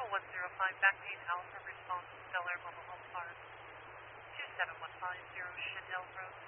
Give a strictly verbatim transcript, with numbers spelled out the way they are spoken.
one zero five backgate Alpha response Bel Air Mobile Home Park. two seven one five zero Chanel Road.